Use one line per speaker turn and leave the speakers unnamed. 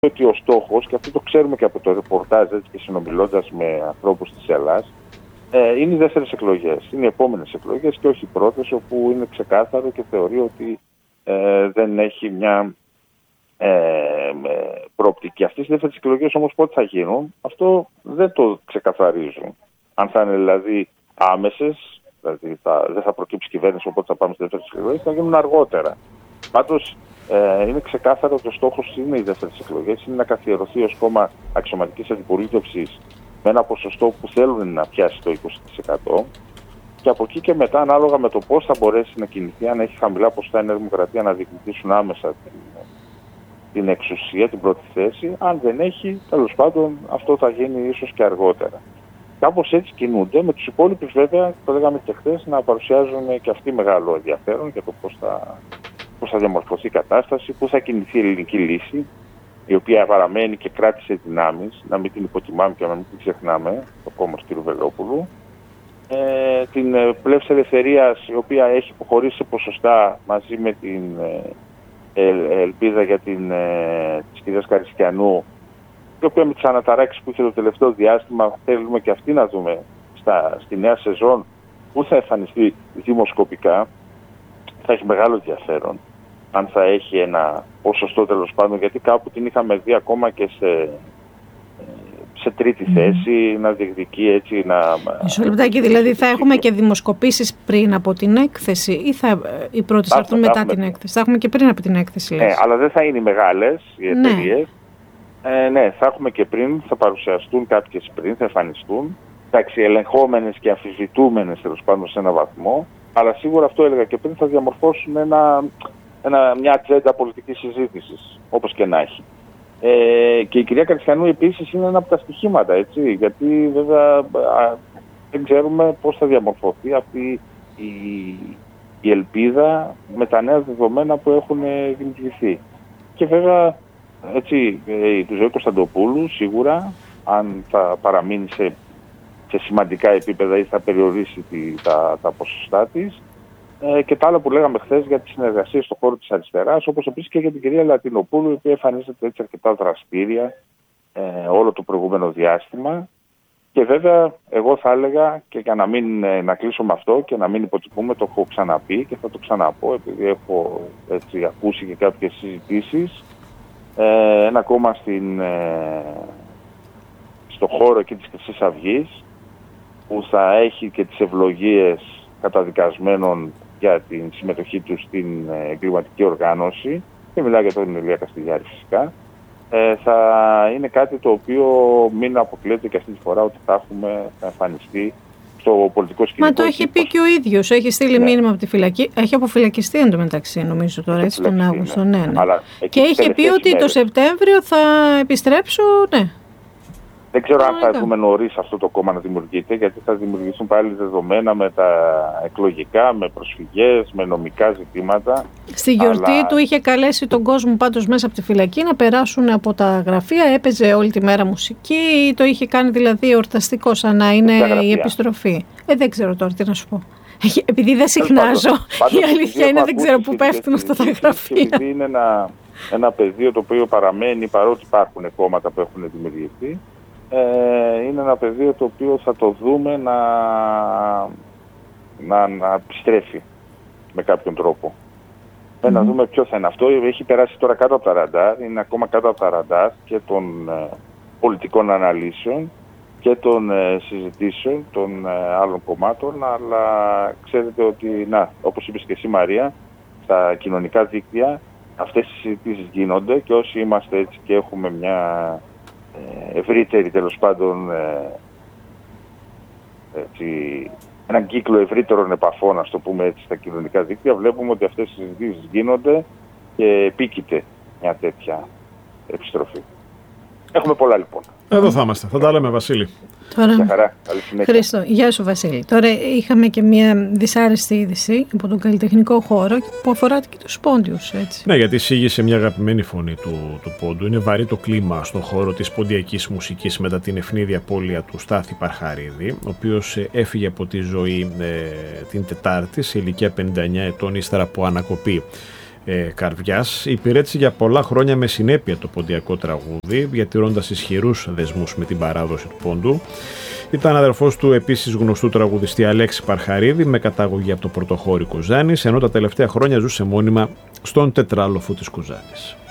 ότι ο στόχος, και αυτό το ξέρουμε και από το ρεπορτάζ έτσι, και συνομιλώντας με ανθρώπους της Ελλάδας, είναι οι δεύτερες εκλογές. Είναι οι επόμενες εκλογές και όχι οι πρώτες, όπου είναι ξεκάθαρο και θεωρεί ότι δεν έχει μια προοπτική. Αυτές οι δεύτερες εκλογές όμως πότε θα γίνουν, αυτό δεν το ξεκαθαρίζουν. Αν θα είναι δηλαδή άμεσες, δηλαδή δεν θα προκύψει κυβέρνηση, οπότε θα πάμε στις δεύτερες εκλογές, θα γίνουν αργότερα. Πάντως είναι ξεκάθαρο ότι ο στόχος είναι οι δεύτερες εκλογές, είναι να καθιερωθεί ως κόμμα αξιωματικής αντιπολίτευσης με ένα ποσοστό που θέλουν να πιάσει το 20%. Και από εκεί και μετά, ανάλογα με το πώς θα μπορέσει να κινηθεί, αν έχει χαμηλά ποσοστά η Νέα Δημοκρατία, να διεκδικήσουν άμεσα την εξουσία, την πρώτη θέση. Αν δεν έχει, τέλος πάντων, αυτό θα γίνει ίσως και αργότερα. Κάπως έτσι κινούνται, με τους υπόλοιπους βέβαια, το λέγαμε και χθες, να παρουσιάζουν και αυτοί μεγάλο ενδιαφέρον για το πώς θα διαμορφωθεί η κατάσταση, πώς θα κινηθεί η ελληνική λύση, η οποία παραμένει και κράτησε δυνάμεις, να μην την υποτιμάμε και να μην την ξεχνάμε, το κόμμα του κ. Βελόπουλου. Την Πλεύση Ελευθερίας, η οποία έχει υποχωρήσει σε ποσοστά μαζί με την Ελπίδα για της κυρίας Καριστιανού, η οποία με τις αναταράξεις που είχε το τελευταίο διάστημα θέλουμε και αυτή να δούμε στη νέα σεζόν που θα εμφανιστεί δημοσκοπικά. Θα έχει μεγάλο ενδιαφέρον αν θα έχει ένα ποσοστό τέλος πάντων, γιατί κάπου την είχαμε δει ακόμα και σε τρίτη θέση, να διεκδικεί έτσι
Μισό λεπτάκι, δηλαδή θα έχουμε και δημοσκοπήσεις πριν από την έκθεση ή οι πρώτες θα έρθουν μετά την έκθεση? Θα έχουμε και πριν από την έκθεση, λες?
Ναι, αλλά δεν θα είναι οι μεγάλες οι εταιρείες. Ναι, θα έχουμε και πριν, θα παρουσιαστούν κάποιες πριν, θα εμφανιστούν. Εντάξει, ελεγχόμενες και αμφισβητούμενες τέλος πάντων σε έναν βαθμό, αλλά σίγουρα αυτό έλεγα και πριν, θα διαμορφώσουν μια ατζέντα πολιτικής συζήτησης, όπως και να έχει. Και η κυρία Καριστιανού επίσης είναι ένα από τα στοιχήματα, έτσι, γιατί βέβαια δεν ξέρουμε πώς θα διαμορφωθεί αυτή η ελπίδα με τα νέα δεδομένα που έχουν δημιουργηθεί. Και βέβαια, έτσι, του Ζωή Κωνσταντοπούλου σίγουρα, αν θα παραμείνει σε σημαντικά επίπεδα ή θα περιορίσει τα ποσοστά της, και τα άλλα που λέγαμε χθες για τις συνεργασίες στον χώρο της αριστεράς, όπως επίσης και για την κυρία Λατινοπούλου, η οποία εμφανίζεται έτσι αρκετά δραστήρια όλο το προηγούμενο διάστημα. Και βέβαια, εγώ θα έλεγα, και για να κλείσω με αυτό και να μην υποτιμούμε, το έχω ξαναπεί και θα το ξαναπώ, επειδή έχω έτσι ακούσει και κάποιες συζητήσεις, ένα κόμμα στο χώρο εκεί της Χρυσής Αυγής, που θα έχει και τις ευλογίες καταδικασμένων για την συμμετοχή του στην εγκληματική οργάνωση, και μιλάω για τον Ηλία Καστιλιάρη φυσικά, θα είναι κάτι το οποίο μην αποκλείεται και αυτή τη φορά ότι θα εμφανιστεί στο πολιτικό σκηνικό.
Μα το έχει πει και ο ίδιος, έχει στείλει μήνυμα από τη φυλακή, έχει αποφυλακιστεί εντωμεταξύ νομίζω τώρα, έτσι, τον Αύγουστο. Ναι.
Και
έχει πει ότι το Σεπτέμβριο θα επιστρέψω, ναι.
Δεν ξέρω αν θα δούμε νωρίς αυτό το κόμμα να δημιουργείται, γιατί θα δημιουργηθούν πάλι δεδομένα με τα εκλογικά, με προσφυγές, με νομικά ζητήματα.
Στη γιορτή του είχε καλέσει τον κόσμο πάντως μέσα από τη φυλακή να περάσουν από τα γραφεία, έπαιζε όλη τη μέρα μουσική, το είχε κάνει δηλαδή εορταστικό, σαν να είναι η επιστροφή. Δεν ξέρω τώρα τι να σου πω. Επειδή δεν συχνάζω, η αλήθεια είναι δεν ξέρω πού πέφτουν αυτά τα γραφεία.
Επειδή είναι ένα πεδίο το οποίο παραμένει, παρότι υπάρχουν κόμματα που έχουν δημιουργηθεί, είναι ένα πεδίο το οποίο θα το δούμε να επιστρέφει με κάποιον τρόπο. Να δούμε ποιο θα είναι αυτό. Έχει περάσει τώρα κάτω από τα ραντάρ, είναι ακόμα κάτω από τα ραντάρ και των πολιτικών αναλύσεων και των συζητήσεων των άλλων κομμάτων, αλλά ξέρετε ότι, όπως είπες και εσύ Μαρία, στα κοινωνικά δίκτυα αυτές οι συζητήσεις γίνονται, και όσοι είμαστε έτσι και έχουμε μια ευρύτερη τέλος πάντων έναν κύκλο ευρύτερων επαφών, ας το πούμε έτσι, στα κοινωνικά δίκτυα, βλέπουμε ότι αυτές οι συζητήσεις γίνονται και επίκειται μια τέτοια επιστροφή. Έχουμε πολλά λοιπόν.
Εδώ θα είμαστε. Θα τα λέμε, Βασίλη.
Τώρα,
γεια χαρά. Καλή συνέχεια.
Χρήστο, γεια σου Βασίλη. Τώρα είχαμε και μια δυσάρεστη είδηση από τον καλλιτεχνικό χώρο που αφορά και τους Πόντιους, έτσι.
Ναι, γιατί εισήγησε μια αγαπημένη φωνή του Πόντου. Είναι βαρύ το κλίμα στον χώρο της ποντιακής μουσικής μετά την ευνίδια απώλεια του Στάθη Παρχαρίδη, ο οποίος έφυγε από τη ζωή την Τετάρτη σε ηλικία 59 ετών ύστερα από ανακοπή καρδιάς. Υπηρέτησε για πολλά χρόνια με συνέπεια το ποντιακό τραγούδι, διατηρώντας ισχυρούς δεσμούς με την παράδοση του πόντου. Ήταν αδερφός του επίσης γνωστού τραγουδιστή Αλέξη Παρχαρίδη, με κατάγωγη από το πρωτοχώρι Κουζάνης, ενώ τα τελευταία χρόνια ζούσε μόνιμα στον τετράλοφο της Κουζάνης.